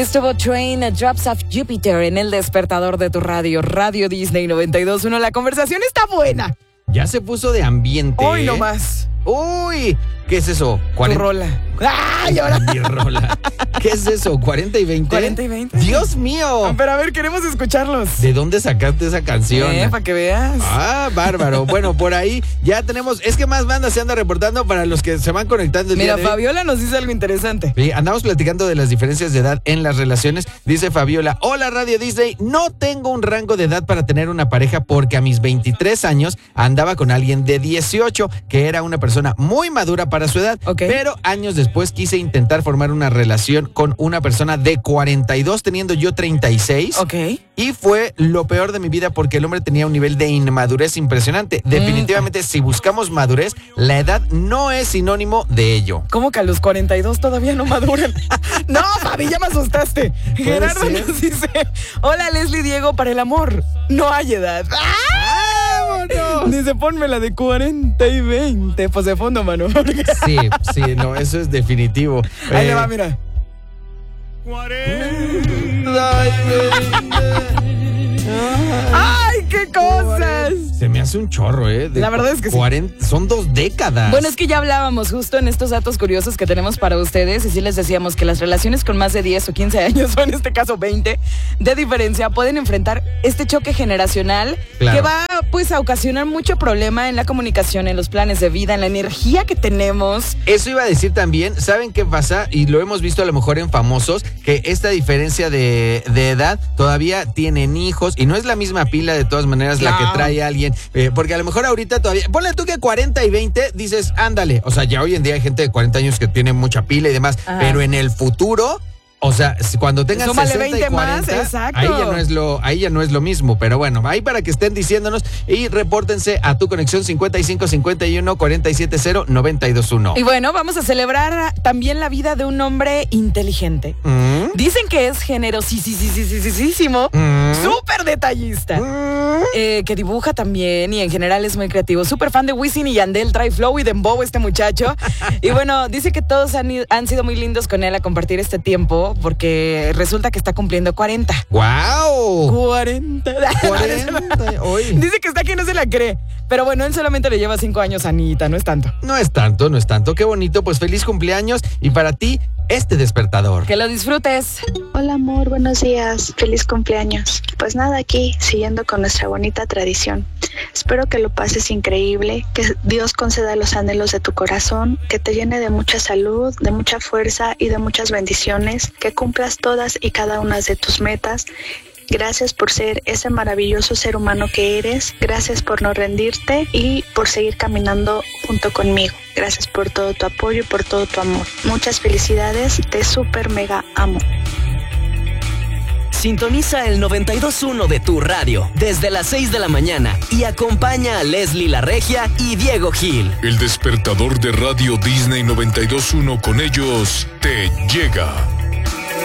Estuvo Train, Drops of Jupiter en el despertador de tu radio, Radio Disney 92.1. La conversación está buena. Ya se puso de ambiente. Hoy no más. Uy, ¿qué es eso? Tu rola. ¡Ay, ahora! Mi rola. ¿Qué es eso? ¿40 y 20? 40 y 20. ¡Dios mío! Pero a ver, queremos escucharlos. ¿De dónde sacaste esa canción? Para que veas. Ah, bárbaro. Bueno, por ahí ya tenemos. Es que más bandas se anda reportando para los que se van conectando el Mira, día de hoy. Fabiola nos dice algo interesante. Sí, andamos platicando de las diferencias de edad en las relaciones. Dice Fabiola: hola Radio Disney, no tengo un rango de edad para tener una pareja porque a mis 23 años andaba con alguien de 18 que era una persona muy madura para su edad. Okay. Pero años después quise intentar formar una relación con una persona de 42 teniendo yo 36. Ok. Y fue lo peor de mi vida porque el hombre tenía un nivel de inmadurez impresionante. Definitivamente, si buscamos madurez, la edad no es sinónimo de ello. ¿Cómo que a los 42 todavía no maduran? No, Fabi, ya me asustaste. Gerardo nos dice: hola Leslie Diego, para el amor no hay edad. ¡Vámonos! Dice: ponme la de 40 y 20. Pues de fondo, mano. Sí, no, eso es definitivo. Ahí le va, mira. 40 y 20. ¡Ay, qué cosas! Se me hace un chorro, La verdad es que 40, son 2 décadas. Bueno, es que ya hablábamos justo en estos datos curiosos que tenemos para ustedes, y sí les decíamos que las relaciones con más de 10 o 15 años, o en este caso 20, de diferencia, pueden enfrentar este choque generacional. Claro. Que va pues a ocasionar mucho problema en la comunicación, en los planes de vida, en la energía que tenemos. Eso iba a decir también. ¿Saben qué pasa? Y lo hemos visto a lo mejor en famosos, que esta diferencia de edad, todavía tienen hijos y no es la misma pila de todas maneras la que trae alguien. Porque a lo mejor ahorita todavía, ponle tú que 40 y 20, dices, ándale. O sea, ya hoy en día hay gente de 40 años que tiene mucha pila y demás. Ajá. Pero en el futuro, o sea, cuando tengan súmale 60 y 40, más, exacto. ahí ya no es lo mismo. Pero bueno, ahí para que estén diciéndonos y repórtense a tu conexión 55 51 47 0 921. Y bueno, vamos a celebrar también la vida de un hombre inteligente. Dicen que es generosísimo, súper detallista, que dibuja también y en general es muy creativo. Súper fan de Wisin y Yandel, trae flow y dembow este muchacho. Y bueno, dice que todos han sido muy lindos con él a compartir este tiempo, porque resulta que está cumpliendo 40. ¡Wow! 40. Hoy. Dice que está aquí, no se la cree. Pero bueno, él solamente le lleva 5 años a Anita, no es tanto. No es tanto. Qué bonito, pues feliz cumpleaños. Y para ti, este despertador. Que lo disfrutes. Hola amor, buenos días, feliz cumpleaños. Pues nada, aquí siguiendo con nuestra bonita tradición. Espero que lo pases increíble, que Dios conceda los anhelos de tu corazón, que te llene de mucha salud, de mucha fuerza y de muchas bendiciones, que cumplas todas y cada una de tus metas. Gracias por ser ese maravilloso ser humano que eres. Gracias por no rendirte y por seguir caminando junto conmigo. Gracias por todo tu apoyo y por todo tu amor. Muchas felicidades, te súper mega amo. Sintoniza el 92.1 de tu radio desde las 6 de la mañana y acompaña a Leslie La Regia y Diego Gil. El despertador de Radio Disney 92.1, con ellos te llega.